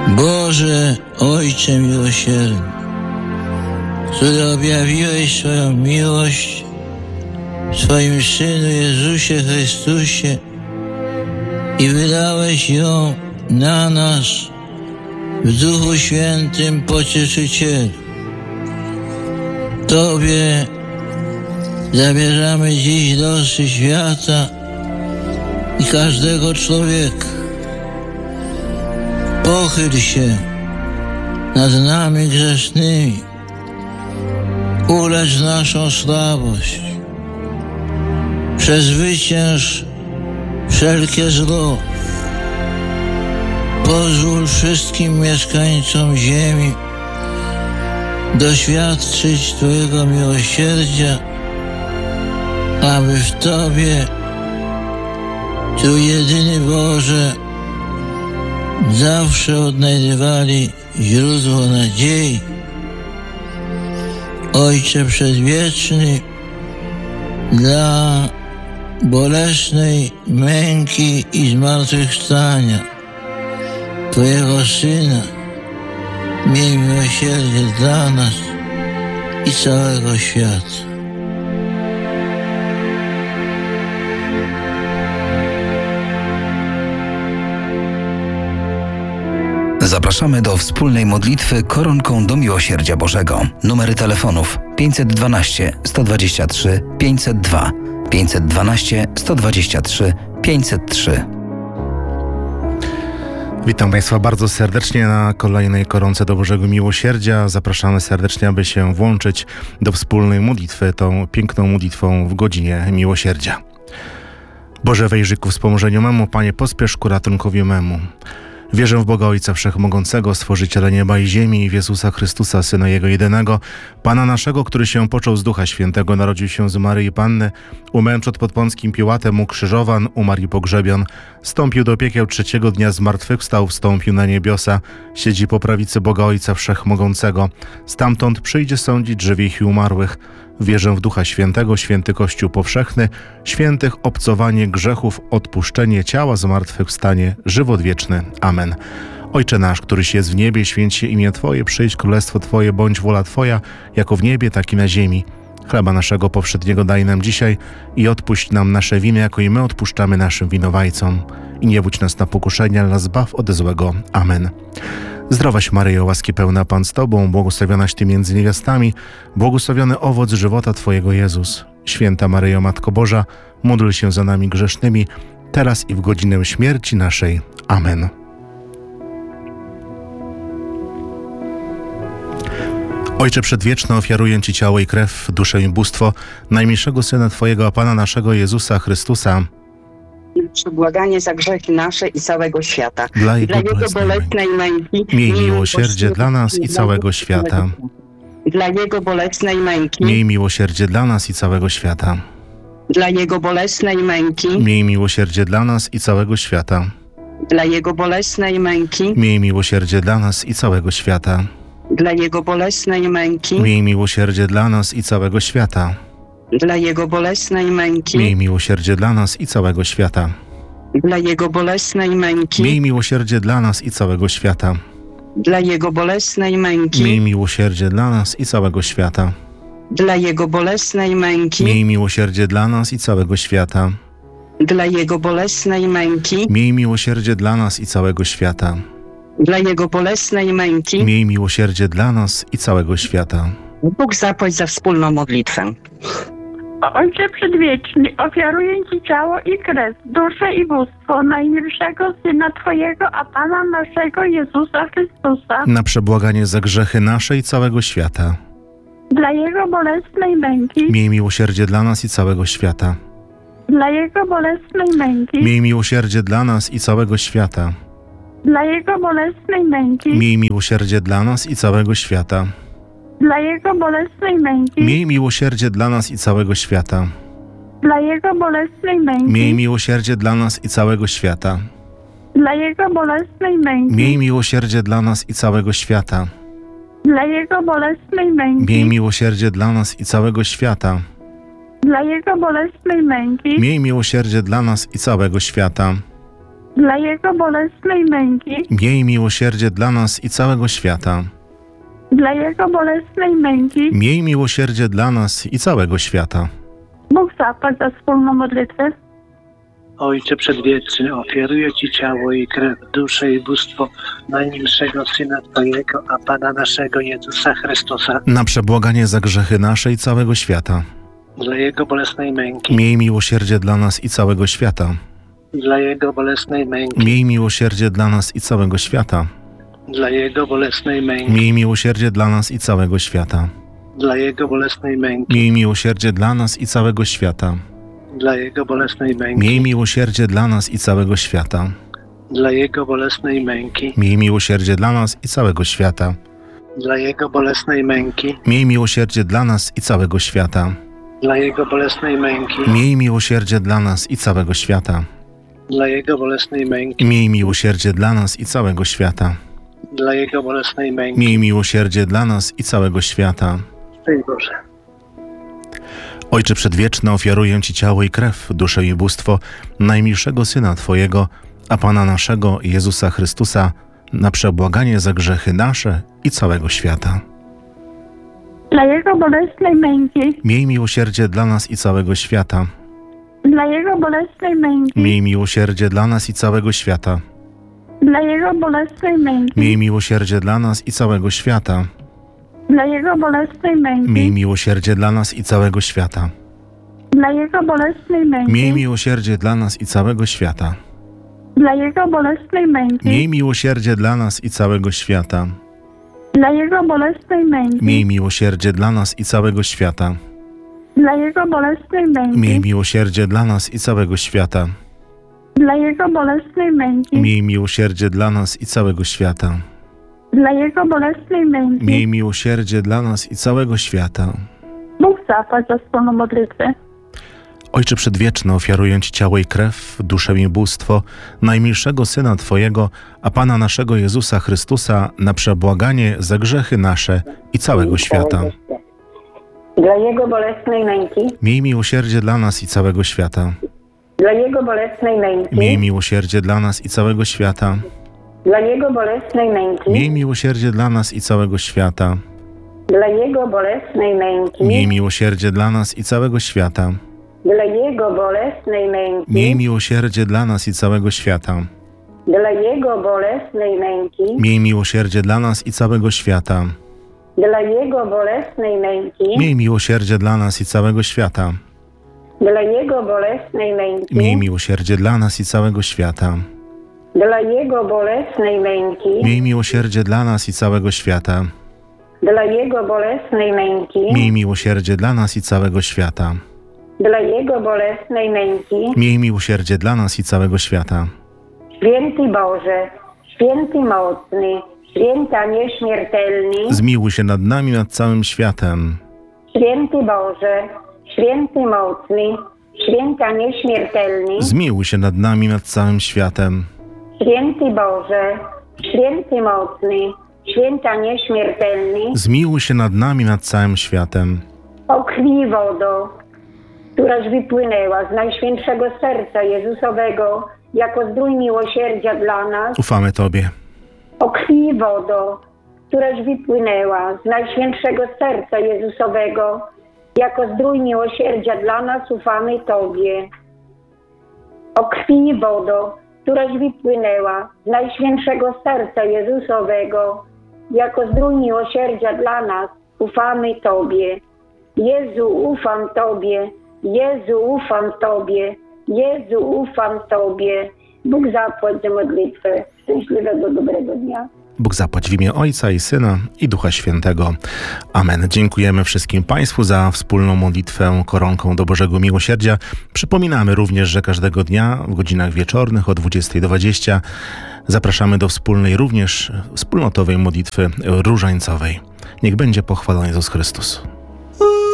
Boże, Ojcze miłosierny, który objawiłeś swoją miłość w swoim Synu Jezusie Chrystusie i wydałeś ją na nas w Duchu Świętym Pocieszycielu. Tobie zabierzamy dziś losy świata i każdego człowieka. Pochyl się nad nami grzesznymi, ulecz naszą słabość, przezwycięż wszelkie zło. Pozwól wszystkim mieszkańcom ziemi doświadczyć Twojego miłosierdzia, aby w Tobie, Tu jedyny Boże, zawsze odnajdywali źródło nadziei. Ojcze Przedwieczny, dla bolesnej męki i zmartwychwstania Twojego Syna, miej miłosierdzie dla nas i całego świata. Zapraszamy do wspólnej modlitwy koronką do Miłosierdzia Bożego. Numery telefonów 512 123 502, 512 123 503. Witam Państwa bardzo serdecznie na kolejnej koronce do Bożego Miłosierdzia. Zapraszamy serdecznie, aby się włączyć do wspólnej modlitwy, tą piękną modlitwą w godzinie Miłosierdzia. Boże, wejrzyj ku wspomożeniu memu, Panie, pospiesz ku ratunkowi memu. Wierzę w Boga Ojca Wszechmogącego, Stworzyciela nieba i ziemi, i w Jezusa Chrystusa, Syna Jego jedynego, Pana naszego, który się począł z Ducha Świętego, narodził się z Maryi Panny, umęczot pod Pąckim Piłatem, ukrzyżowan, umarł i pogrzebion, wstąpił do piekieł, trzeciego dnia zmartwychwstał, wstąpił na niebiosa, siedzi po prawicy Boga Ojca Wszechmogącego, stamtąd przyjdzie sądzić żywych i umarłych. Wierzę w Ducha Świętego, święty Kościół powszechny, świętych, obcowanie grzechów, odpuszczenie ciała, zmartwychwstanie, żywot wieczny. Amen. Ojcze nasz, któryś jest w niebie, święć się imię Twoje, przyjdź królestwo Twoje, bądź wola Twoja, jako w niebie, tak i na ziemi. Chleba naszego powszedniego daj nam dzisiaj i odpuść nam nasze winy, jako i my odpuszczamy naszym winowajcom. I nie wódź nas na pokuszenie, ale nas zbaw ode złego. Amen. Zdrowaś Maryjo, łaski pełna Pan z Tobą, błogosławionaś Ty między niewiastami, błogosławiony owoc żywota Twojego Jezus. Święta Maryjo, Matko Boża, módl się za nami grzesznymi, teraz i w godzinę śmierci naszej. Amen. Ojcze Przedwieczny, ofiaruję Ci ciało i krew, duszę i bóstwo najmilszego Syna Twojego, a Pana naszego Jezusa Chrystusa, przebłaganie za grzechy nasze i całego świata. dla Jego bolesnej męki, miej miłosierdzie dla nas i całego świata. Dla Jego bolesnej męki, Miej miłosierdzie dla nas i całego świata. dla Jego bolesnej męki, Miej miłosierdzie dla nas i całego świata. dla Jego bolesnej męki, Miej miłosierdzie dla nas i całego świata. dla Jego bolesnej męki, Miej miłosierdzie dla nas i całego świata. dla Jego bolesnej męki, Miej miłosierdzie dla nas i całego świata. dla Jego bolesnej męki, Miej miłosierdzie dla nas i całego świata. dla Jego bolesnej męki, Miej miłosierdzie dla nas i całego świata. dla Jego bolesnej męki, Miej miłosierdzie dla nas i całego świata. dla Jego bolesnej męki, Miej miłosierdzie dla nas i całego świata. dla Jego bolesnej męki. Miej miłosierdzie dla nas i całego świata. Bóg zapłać za wspólną modlitwę. Ojcze Przedwieczny, ofiaruję Ci ciało i krew, duszę i bóstwo najmilszego Syna Twojego, a Pana naszego Jezusa Chrystusa, Na przebłaganie za grzechy nasze i całego świata. dla Jego bolesnej męki, Miej miłosierdzie dla nas i całego świata. dla Jego bolesnej męki, Miej miłosierdzie dla nas i całego świata. dla Jego bolesnej męki, Miej miłosierdzie dla nas i całego świata. dla Jego bolesnej męki, Miej miłosierdzie dla nas i całego świata. dla Jego bolesnej męki, Miej miłosierdzie dla nas i całego świata. dla Jego bolesnej męki, Miej miłosierdzie dla nas i całego świata. dla Jego bolesnej męki, Miej miłosierdzie dla nas i całego świata. dla Jego bolesnej męki, Miej miłosierdzie dla nas i całego świata. dla Jego bolesnej męki, Miej miłosierdzie dla nas i całego świata. dla Jego bolesnej męki. Miej miłosierdzie dla nas i całego świata. Bóg zapłać za wspólną modlitwę. Ojcze Przedwieczny, ofiaruję Ci ciało i krew, duszę i bóstwo najmilszego Syna Twojego, a Pana naszego Jezusa Chrystusa, Na przebłaganie za grzechy nasze i całego świata. dla Jego bolesnej męki, Miej miłosierdzie dla nas i całego świata. dla Jego bolesnej męki, Miej miłosierdzie dla nas i całego świata. dla Jego bolesnej męki, Miej miłosierdzie dla nas i całego świata. dla Jego bolesnej męki, Miej miłosierdzie dla nas i całego świata. dla Jego bolesnej męki, Miej miłosierdzie dla nas i całego świata. dla Jego bolesnej męki, Miej miłosierdzie dla nas i całego świata. dla Jego bolesnej męki, Miej miłosierdzie dla nas i całego świata. dla Jego bolesnej męki, Miej miłosierdzie dla nas i całego świata. dla Jego bolesnej męki, Miej miłosierdzie dla nas i całego świata. dla Jego bolesnej męki. Miej miłosierdzie dla nas i całego świata. Szczęść Boże. Ojcze Przedwieczny, ofiaruję Ci ciało i krew, duszę i bóstwo najmilszego Syna Twojego, a Pana naszego Jezusa Chrystusa, na przebłaganie za grzechy nasze i całego świata. Dla Jego bolesnej męki, Miej miłosierdzie dla nas i całego świata. dla Jego bolesnej męki, Miej miłosierdzie dla nas i całego świata. dla Jego bolesnej męki, Miej miłosierdzie dla nas i całego świata. dla Jego bolesnej męki, Miej miłosierdzie dla nas i całego świata. dla Jego bolesnej męki, Miej miłosierdzie dla nas i całego świata. dla Jego bolesnej męki, Miej miłosierdzie dla nas i całego świata. dla Jego bolesnej męki, Miej miłosierdzie dla nas i całego świata. dla Jego bolesnej męki, Miej miłosierdzie dla nas i całego świata. dla Jego bolesnej męki, Miej miłosierdzie dla nas i całego świata. dla Jego bolesnej męki. Miej miłosierdzie dla nas i całego świata. Bóg zapłać za wspólną modlitwę. Ojcze Przedwieczny, ofiaruję Ci ciało i krew, duszę i bóstwo najmilszego Syna Twojego, a Pana naszego Jezusa Chrystusa, na przebłaganie za grzechy nasze i całego świata. Dla Jego bolesnej męki, Miej miłosierdzie dla nas i całego świata. dla Jego bolesnej męki, Miej miłosierdzie dla nas i całego świata. dla Jego bolesnej męki, Miej miłosierdzie dla nas i całego świata. dla Jego bolesnej męki, Miej miłosierdzie dla nas i całego świata. dla Jego bolesnej męki, Miej miłosierdzie dla nas i całego świata. dla Jego bolesnej męki, Miej miłosierdzie dla nas i całego świata. dla Jego bolesnej męki, Miej miłosierdzie dla nas i całego świata. dla Jego bolesnej męki, Miej miłosierdzie dla nas i całego świata. dla Jego bolesnej męki, Miej miłosierdzie dla nas i całego świata. dla Jego bolesnej męki, Miej miłosierdzie dla nas i całego świata. dla Jego bolesnej męki. Miej miłosierdzie dla nas i całego świata. Święty Boże, święty mocny, święta nieśmiertelny, Zmiłuj się nad nami, nad całym światem. święty Boże, święty mocny, święta nieśmiertelny, Zmiłuj się nad nami, nad całym światem. święty Boże, święty mocny, święta nieśmiertelny, Zmiłuj się nad nami, nad całym światem. o krwi wodo, któraś wypłynęła z Najświętszego Serca Jezusowego jako zdrój miłosierdzia dla nas, Ufamy Tobie. o krwi wodo, któraś wypłynęła z Najświętszego Serca Jezusowego jako zdrój miłosierdzia dla nas, ufamy Tobie. O krwi wodo, któraś wypłynęła z Najświętszego Serca Jezusowego jako zdrój miłosierdzia dla nas, ufamy Tobie. Jezu, ufam Tobie. Jezu, ufam Tobie. Jezu, ufam Tobie. Bóg zapłać za modlitwę. Szczęśliwego, dobrego dnia. Bóg zapłać w imię Ojca i Syna i Ducha Świętego. Amen. Dziękujemy wszystkim Państwu za wspólną modlitwę koronką do Bożego Miłosierdzia. Przypominamy również, że każdego dnia w godzinach wieczornych o 20 do 20 zapraszamy do wspólnej, również wspólnotowej modlitwy różańcowej. Niech będzie pochwalony Jezus Chrystus.